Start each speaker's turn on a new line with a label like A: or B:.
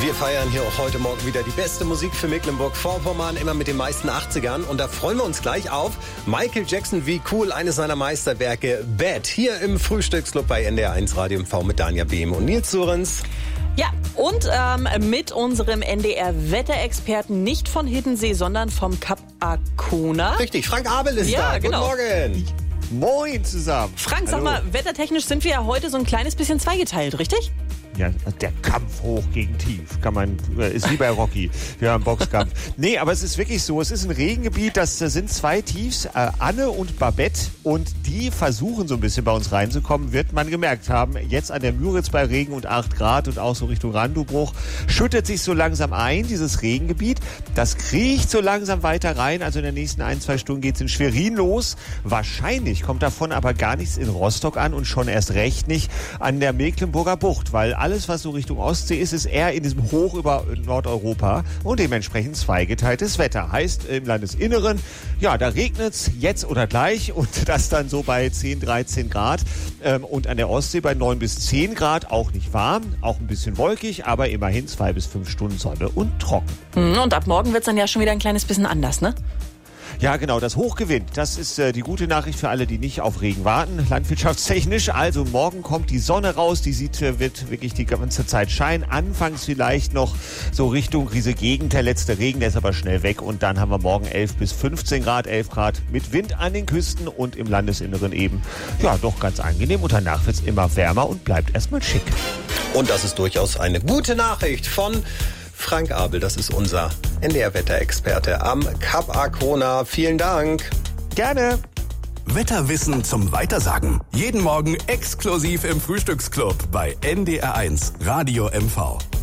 A: Wir feiern hier auch heute Morgen wieder die beste Musik für Mecklenburg-Vorpommern, immer mit den meisten 80ern. Und da freuen wir uns gleich auf Michael Jackson, wie cool, eines seiner Meisterwerke, Bad. Hier im Frühstücksclub bei NDR 1 Radio MV mit Danja Behm und Nils Surens.
B: Ja, und mit unserem NDR-Wetterexperten nicht von Hiddensee, sondern vom Kap Arkona.
A: Richtig, Frank Abel ist da.
B: Genau.
A: Guten Morgen.
C: Moin zusammen.
B: Frank,
C: Hallo.
B: sag mal, wettertechnisch sind wir ja heute so ein kleines bisschen zweigeteilt, richtig?
C: Ja, der Kampf hoch gegen tief. Ist wie bei Rocky. Wir haben Boxkampf. Nee, aber es ist wirklich so. Es ist ein Regengebiet, das sind zwei Tiefs, Anne und Babette. Und die versuchen so ein bisschen bei uns reinzukommen, wird man gemerkt haben. Jetzt an der Müritz bei Regen und 8 Grad und auch so Richtung Randubruch schüttet sich so langsam ein, dieses Regengebiet. Das kriecht so langsam weiter rein. Also in den nächsten 1-2 Stunden geht's in Schwerin los. Wahrscheinlich kommt davon aber gar nichts in Rostock an und schon erst recht nicht an der Mecklenburger Bucht, weil alles, was so Richtung Ostsee ist, ist eher in diesem Hoch über Nordeuropa und dementsprechend zweigeteiltes Wetter. Heißt im Landesinneren, ja, da regnet's jetzt oder gleich und das dann so bei 10, 13 Grad und an der Ostsee bei 9 bis 10 Grad, auch nicht warm, auch ein bisschen wolkig, aber immerhin 2 bis 5 Stunden Sonne und trocken.
B: Und ab morgen wird's dann ja schon wieder ein kleines bisschen anders, ne?
C: Ja, genau, das Hoch gewinnt. Das ist die gute Nachricht für alle, die nicht auf Regen warten, landwirtschaftstechnisch. Also morgen kommt die Sonne raus, wird wirklich die ganze Zeit scheinen. Anfangs vielleicht noch so Richtung diese Gegend, der letzte Regen, der ist aber schnell weg. Und dann haben wir morgen 11 bis 15 Grad, 11 Grad mit Wind an den Küsten und im Landesinneren eben, ja, doch ganz angenehm. Und danach wird's immer wärmer und bleibt erstmal schick.
A: Und das ist durchaus eine gute Nachricht von Frank Abel, das ist unser NDR-Wetterexperte am Kap Arkona. Vielen Dank.
C: Gerne.
D: Wetterwissen zum Weitersagen. Jeden Morgen exklusiv im Frühstücksclub bei NDR 1 Radio MV.